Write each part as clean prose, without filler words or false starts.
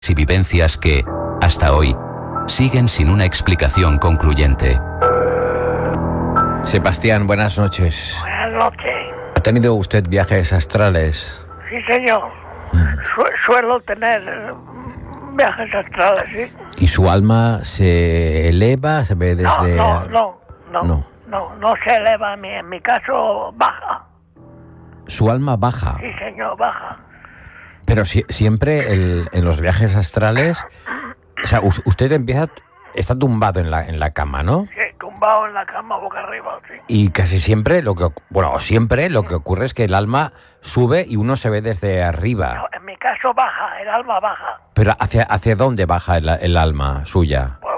y vivencias que, hasta hoy, siguen sin una explicación concluyente. Sebastián, buenas noches. Buenas noches. ¿Ha tenido usted viajes astrales? Sí, señor. Suelo tener viajes astrales, sí. ¿Y su alma se eleva? ¿Se ve desde...? No se eleva. En mi caso, baja. ¿Su alma baja? Sí, señor, baja. Pero siempre en los viajes astrales... O sea, usted está tumbado en la cama, ¿no? Sí, tumbado en la cama, boca arriba, sí. Y casi siempre lo que ocurre es que el alma sube y uno se ve desde arriba. No, en mi caso baja, el alma baja. ¿Pero hacia dónde baja el alma suya? Pues,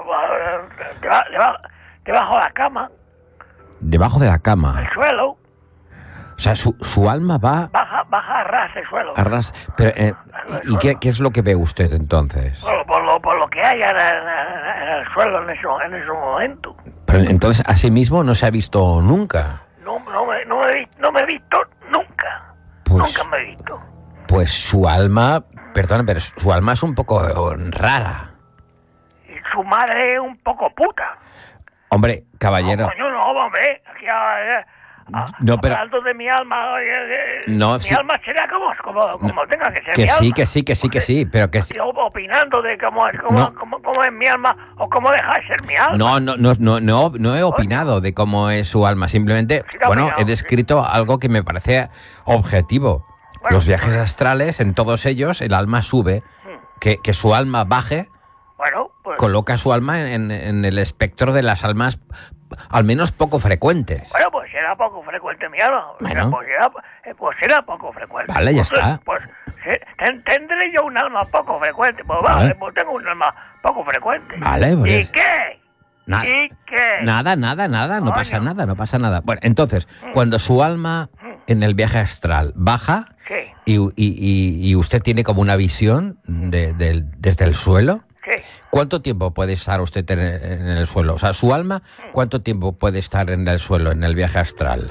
debajo de la cama. Debajo de la cama. El suelo. O sea, su alma va... Baja a ras el suelo. A ras. Pero, ¿y qué es lo que ve usted entonces? Por lo que haya en el suelo en ese momento. Pero entonces, a sí mismo no se ha visto nunca. No me he visto nunca. Nunca me he visto. Pues su alma... Perdón, pero su alma es un poco rara. Y su madre es un poco puta. Hombre, caballero... No, hombre. Aquí, no, pero... Hablando de mi alma... no, mi sí. alma será como tenga que ser que mi sí, alma. que sí, pero que sí. Yo opinando de cómo es mi alma o cómo deja de ser mi alma. No he opinado de cómo es su alma. Simplemente, he descrito algo que me parece objetivo. Los viajes astrales, en todos ellos, el alma sube. Que su alma baje, coloca su alma en el espectro de las almas, al menos poco frecuentes. Bueno, pues será poco frecuente mi alma. Pues será poco frecuente. Vale, ya está. Tendré yo un alma poco frecuente. Pues vale, pues tengo un alma poco frecuente. Vale, pues. ¿Y qué? ¿Y qué? Nada, no pasa nada. Bueno, entonces, cuando su alma en el viaje astral baja, sí, y usted tiene como una visión desde el suelo, sí, ¿cuánto tiempo puede estar usted en el suelo? O sea, su alma, ¿cuánto tiempo puede estar en el suelo, en el viaje astral?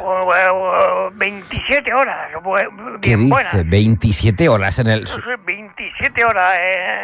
27 horas. ¿Qué dice? Buenas. 27 horas en el... 27 horas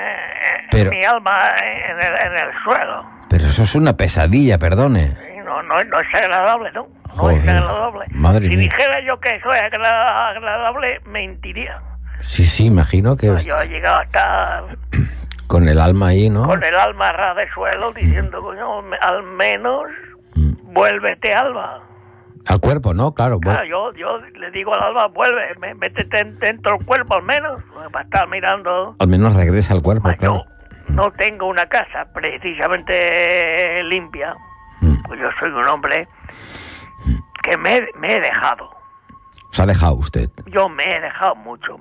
mi alma en el suelo. Pero eso es una pesadilla, perdone. No es agradable, ¿no? Joder, no es agradable. Madre si mía. dijera yo que eso es agradable, mentiría. Sí, imagino que... Yo he llegado a estar... Con el alma ahí, ¿no? Con el alma ras de suelo, diciendo, coño, al menos vuélvete, alma. Al cuerpo, ¿no? Claro. Yo le digo al alma, vuelve, métete dentro del cuerpo al menos, para estar mirando. Al menos regresa al cuerpo, claro. Yo no tengo una casa precisamente limpia, pues yo soy un hombre que me he dejado. ¿Se ha dejado usted? Yo me he dejado mucho.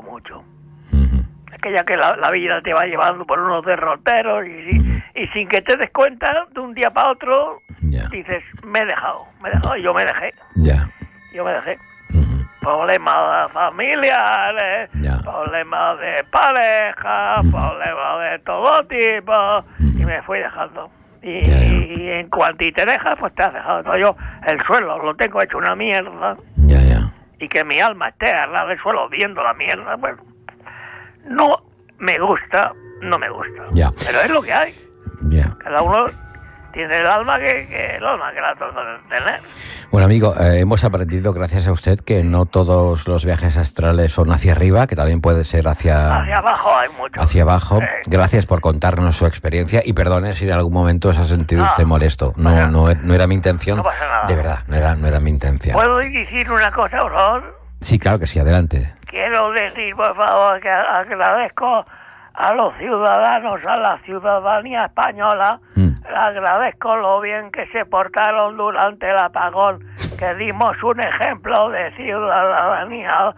Aquella que la vida te va llevando por unos derroteros y sin que te des cuenta, de un día para otro, dices, me he dejado, y yo me dejé. Yo me dejé. Problemas familiares, problemas de pareja, problemas de todo tipo, y me fui dejando. Y en cuanto te dejas, pues te has dejado. Entonces yo el suelo lo tengo hecho una mierda. Y que mi alma esté al lado del suelo viendo la mierda, bueno, no me gusta. Pero es lo que hay. Cada uno tiene el alma que la toca tener. Bueno, amigo, hemos aprendido, gracias a usted, que no todos los viajes astrales son hacia arriba, que también puede ser hacia abajo. Hay mucho. Hacia abajo. Gracias por contarnos su experiencia y perdone si en algún momento se ha sentido usted molesto. No era mi intención. No pasa nada. De verdad, no era mi intención. ¿Puedo decir una cosa, por favor? Sí, claro que sí, adelante. Quiero decir, por favor, que agradezco a los ciudadanos, a la ciudadanía española, le agradezco lo bien que se portaron durante el apagón, que dimos un ejemplo de ciudadanía.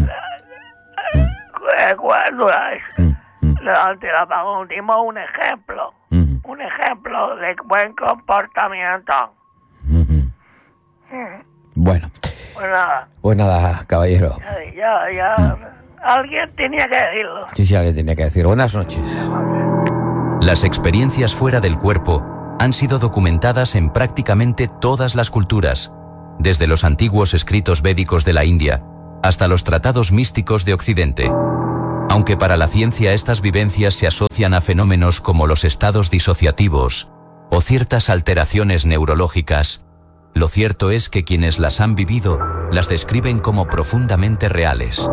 Durante el apagón dimos un ejemplo de buen comportamiento. Bueno. Pues nada, caballero. Ya. Alguien tenía que decirlo. Sí, alguien tenía que decirlo. Buenas noches. Las experiencias fuera del cuerpo han sido documentadas en prácticamente todas las culturas, desde los antiguos escritos védicos de la India hasta los tratados místicos de Occidente. Aunque para la ciencia estas vivencias se asocian a fenómenos como los estados disociativos o ciertas alteraciones neurológicas, lo cierto es que quienes las han vivido las describen como profundamente reales.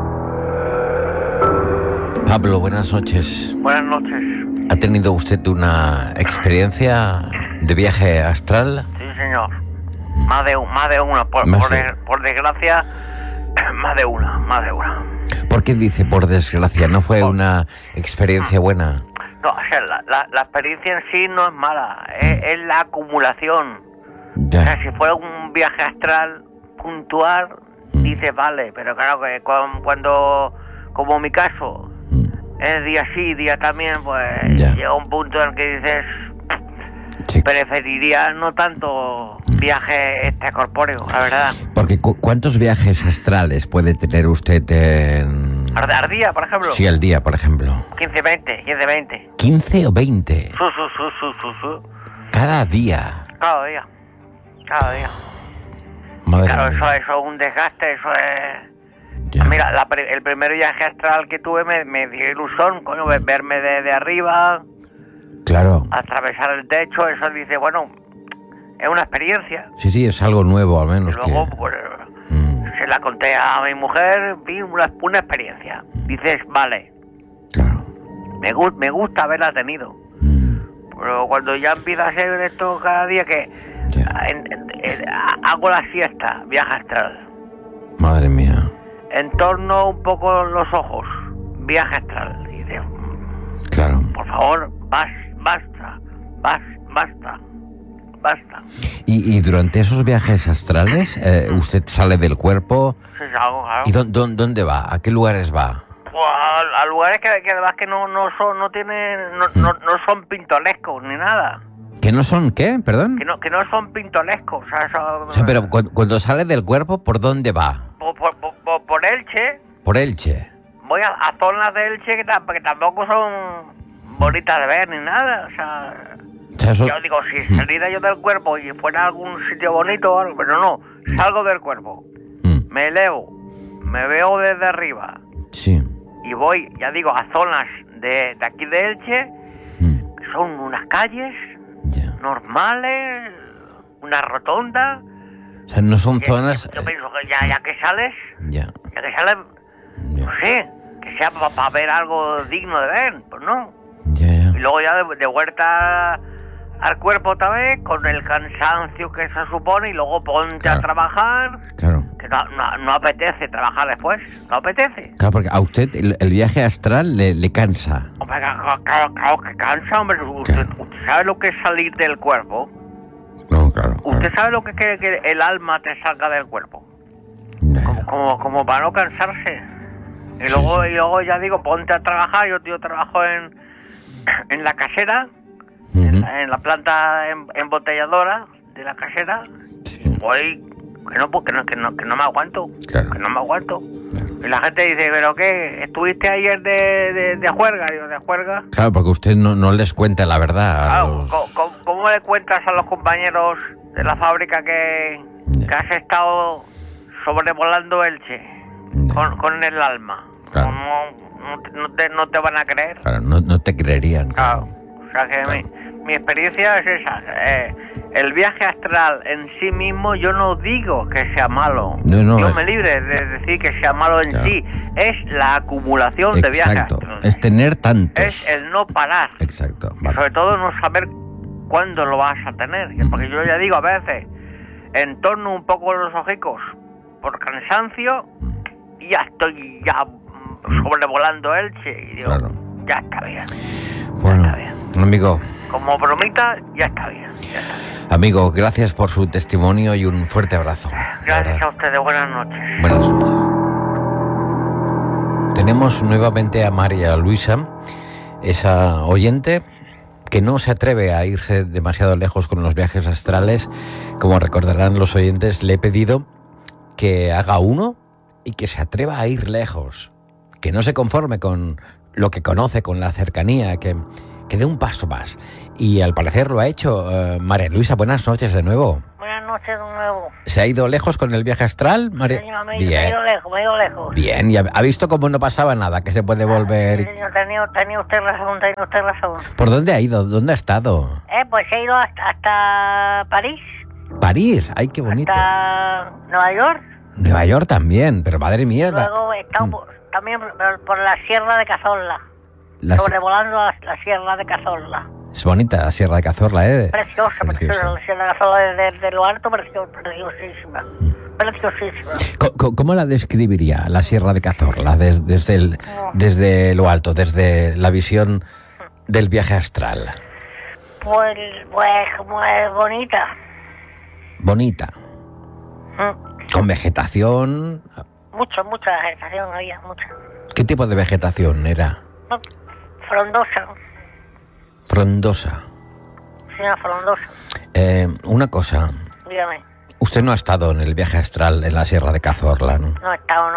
Pablo, buenas noches. Buenas noches. ¿Ha tenido usted una experiencia de viaje astral? Sí, señor. Más de una. Por desgracia, más de una. ¿Por qué dice por desgracia? ¿No fue una experiencia buena? No, o sea, la experiencia en sí no es mala. Es la acumulación. Ya. O sea, si fuera un viaje astral puntual, dices, vale. Pero claro que cuando, como mi caso, es día sí, día también, pues llega un punto en el que dices, sí, preferiría no tanto viaje extracorpóreo, la verdad. Porque ¿cuántos viajes astrales puede tener usted en... ¿Al día, por ejemplo? Sí, al día, por ejemplo. 15, 20. ¿15 o 20? Sí. Cada día. Cada día. Madre claro, mía. eso es un desgaste, eso es... Ya. Mira, el primer viaje astral que tuve me dio ilusión, coño, verme de arriba, Claro. atravesar el techo, eso dice, bueno, es una experiencia. Sí, es algo nuevo al menos. Y luego, que... pues, se la conté a mi mujer, vi una experiencia. Dices, vale, Claro. me gusta haberla tenido. Pero cuando ya empieza a ser esto cada día que hago la siesta, viaje astral. Madre mía. Entorno un poco los ojos, viaje astral. Dice, Claro. por favor, basta. Y durante esos viajes astrales, usted sale del cuerpo. Sí, claro. ¿Y dónde va? ¿A qué lugares va? Pues a lugares que además que no son pintorescos ni nada. ¿Que no son qué? ¿Perdón? Que no son pintorescos. O sea, pero cuando sale del cuerpo, ¿por dónde va? Por Elche. Por Elche. Voy a zonas de Elche que tampoco son bonitas de ver ni nada. O sea, eso... yo digo, si saliera yo del cuerpo y fuera a algún sitio bonito o algo, pero no, salgo del cuerpo, me elevo, me veo desde arriba. Sí. Y voy, ya digo, a zonas de aquí de Elche, que son unas calles normales, una rotonda. O sea, no son zonas... Yo pienso que ya que sales, no sé, que sea para ver algo digno de ver, pues no. Y luego ya de vuelta al cuerpo otra vez, con el cansancio que se supone, y luego ponte a trabajar. Claro. Que no apetece trabajar después, no apetece. Claro, porque a usted el viaje astral le cansa. Hombre, claro que cansa, hombre. Usted sabe lo que es salir del cuerpo. No, claro. Usted sabe lo que es que el alma te salga del cuerpo. Como para no cansarse. Y luego ya digo, ponte a trabajar. Yo trabajo en la casera, en la planta embotelladora de la casera. Voy que no me aguanto. Claro. Que no me aguanto. Y la gente dice, ¿pero qué? ¿Estuviste ayer de juerga? Digo, ¿de juerga? Claro, porque usted no les cuenta la verdad. Claro, ¿cómo le cuentas a los compañeros de la fábrica que has estado sobrevolando Elche con el alma? Claro. No te van a creer. Claro, no te creerían. Claro. O sea que mi experiencia es esa. El viaje astral en sí mismo, yo no digo que sea malo. Yo me libre de decir que sea malo en sí. Es la acumulación de viajes astrales. Es tener tantos. Es el no parar. Exacto. Y sobre todo no saber cuándo lo vas a tener. Porque yo ya digo, a veces, entorno un poco los ojicos por cansancio y ya estoy sobrevolando Elche. Y digo, ya está bien. Bueno, ya está bien. Amigo. Como bromita, ya está bien. Amigo, gracias por su testimonio y un fuerte abrazo. Gracias a ustedes, buenas noches. Buenas noches. Tenemos nuevamente a María Luisa, esa oyente que no se atreve a irse demasiado lejos con los viajes astrales. Como recordarán los oyentes, le he pedido que haga uno y que se atreva a ir lejos, que no se conforme con lo que conoce, con la cercanía, que dé un paso más. Y al parecer lo ha hecho. María Luisa, buenas noches de nuevo. Buenas noche de nuevo. ¿Se ha ido lejos con el viaje astral, María? Sí, me he ido lejos. Bien, ¿y ha visto cómo no pasaba nada, que se puede volver? Sí, señor, tenía usted razón. ¿Por dónde ha ido? ¿Dónde ha estado? Pues he ido hasta París. París, ay, qué bonito. Hasta Nueva York. Nueva York también, pero madre mía. Luego he estado también por la Sierra de Cazorla. Sobrevolando la Sierra de Cazorla. Es bonita la Sierra de Cazorla, ¿eh? Preciosa. La Sierra de Cazorla desde lo alto, preciosísima. Preciosísima. ¿Cómo la describiría la Sierra de Cazorla desde lo alto, desde la visión del viaje astral? Pues bonita. Bonita. Con vegetación. Mucha vegetación había, mucha. ¿Qué tipo de vegetación era? Frondosa. Sí, una frondosa. Una cosa. Dígame. Usted no ha estado en el viaje astral en la Sierra de Cazorla, ¿no? No he estado.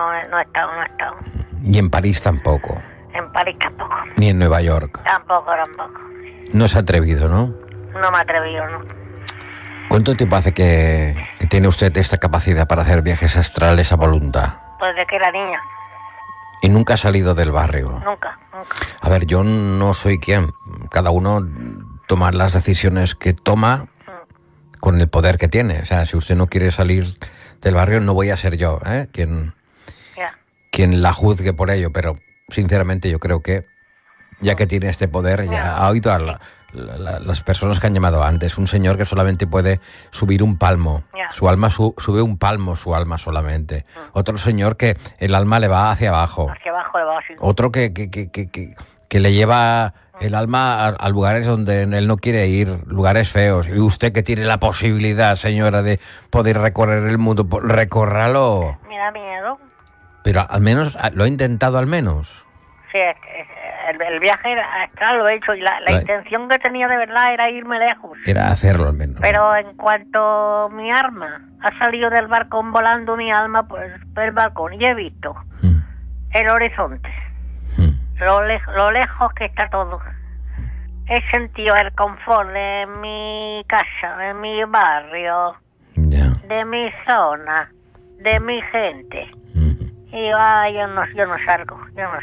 Y en París tampoco. En París tampoco. Ni en Nueva York. Tampoco. No se ha atrevido, ¿no? No me he atrevido, ¿no? ¿Cuánto tiempo hace que tiene usted esta capacidad para hacer viajes astrales a voluntad? Pues desde que era niña. ¿Y nunca ha salido del barrio? Nunca. A ver, yo no soy quien. Cada uno toma las decisiones que toma con el poder que tiene. O sea, si usted no quiere salir del barrio, no voy a ser yo, quien la juzgue por ello. Pero, sinceramente, yo creo que, ya que tiene este poder, ya ha oído a las personas que han llamado antes. Un señor que solamente puede subir un palmo. Su alma sube un palmo, su alma solamente. Otro señor que el alma le va hacia abajo. Hacia abajo le va así. Otro que le lleva el alma a lugares donde él no quiere ir, lugares feos. Y usted que tiene la posibilidad, señora, de poder recorrer el mundo, recórralo. Me da miedo. Pero al menos, ¿lo ha intentado al menos? Sí, el viaje astral lo he hecho y la intención que tenía de verdad era irme lejos. Era hacerlo al menos. Pero en cuanto mi alma ha salido del balcón volando, mi alma pues del balcón y he visto el horizonte, lo lejos que está todo. He sentido el confort de mi casa, de mi barrio, de mi zona, de mi gente. Y yo no salgo.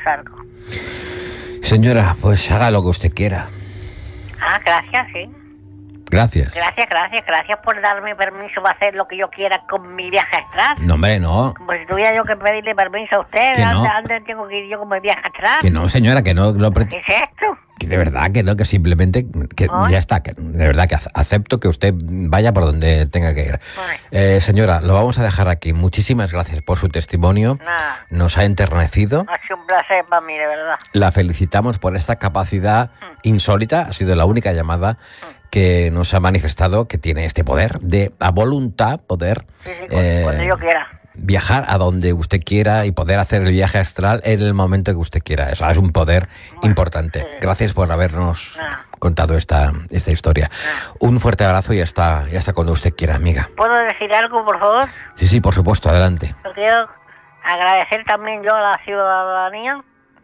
Señora, pues haga lo que usted quiera. Gracias, sí. Gracias. Gracias por darme permiso para hacer lo que yo quiera con mi viaje astral. No, hombre, no. Pues tuviera yo que pedirle permiso a usted. Antes tengo que ir yo con mi viaje astral. Que no, señora, que no. ¿Qué es esto? Que de verdad que no, que simplemente, que ya está, que de verdad que acepto que usted vaya por donde tenga que ir. Señora, lo vamos a dejar aquí. Muchísimas gracias por su testimonio. Nos ha enternecido. Ha sido un placer para mí, de verdad. La felicitamos por esta capacidad insólita. Ha sido la única llamada que nos ha manifestado que tiene este poder de, a voluntad, poder cuando yo quiera. Viajar a donde usted quiera y poder hacer el viaje astral en el momento que usted quiera. Eso es un poder importante. Gracias por habernos contado esta historia. Un fuerte abrazo y hasta cuando usted quiera, amiga. ¿Puedo decir algo, por favor? Sí, por supuesto, adelante. Yo quiero agradecer también yo a la ciudadanía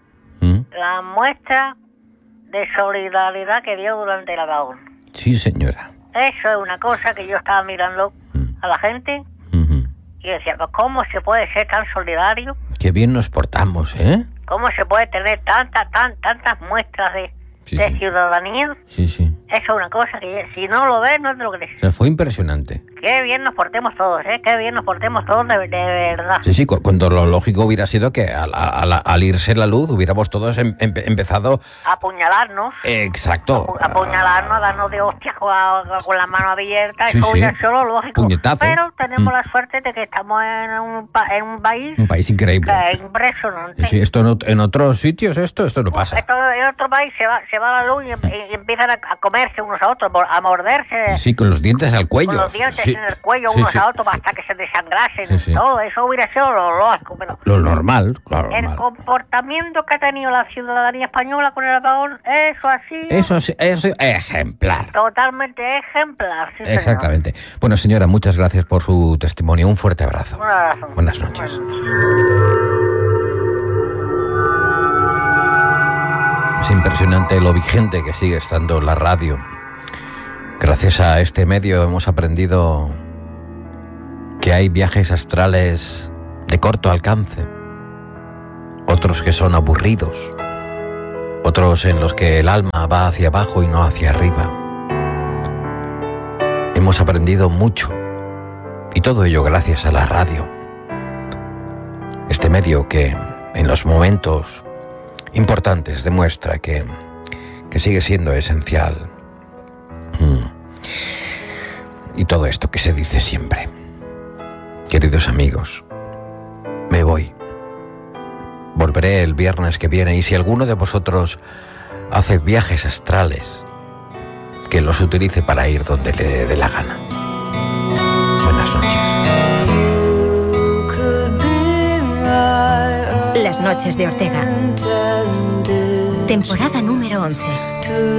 la muestra de solidaridad que dio durante el apagón. Sí, señora. Eso es una cosa que yo estaba mirando a la gente y decía, ¿cómo se puede ser tan solidario? Qué bien nos portamos, ¿eh? ¿Cómo se puede tener tantas muestras de ciudadanía? Sí. Eso es una cosa que si no lo ves, no te lo crees. O sea, fue impresionante. Qué bien nos portemos todos, qué bien nos portemos todos de verdad. Sí, cuando lo lógico hubiera sido que al irse la luz hubiéramos todos empezado a apuñalarnos. Exacto. Apuñalarnos, darnos de hostias con la mano abierta. Eso hubiera sido lo lógico. Puñetazo. Pero tenemos la suerte de que estamos en un país... Un país increíble. Que es impresionante. Sí, esto en otros sitios esto no pasa. Esto en otro país se va la luz y empiezan a comerse unos a otros, a morderse. Sí, con los dientes al cuello. Con los dientes en el cuello unos a otros hasta que se desangrasen. Todo eso hubiera sido lo lógico. Pero lo normal, claro. El comportamiento que ha tenido la ciudadanía española con el apagón, eso así. Eso es ejemplar. Totalmente ejemplar. Sí, exactamente. Señor. Bueno, señora, muchas gracias por su testimonio. Un fuerte abrazo. Un abrazo. Buenas noches. Es impresionante lo vigente que sigue estando la radio. Gracias a este medio hemos aprendido que hay viajes astrales de corto alcance, otros que son aburridos, otros en los que el alma va hacia abajo y no hacia arriba. Hemos aprendido mucho, y todo ello gracias a la radio. Este medio que en los momentos importantes demuestra que sigue siendo esencial. Y todo esto que se dice siempre. Queridos amigos, me voy. Volveré el viernes que viene, y si alguno de vosotros hace viajes astrales, que los utilice para ir donde le dé la gana. Buenas noches. Las noches de Ortega. Temporada número 11.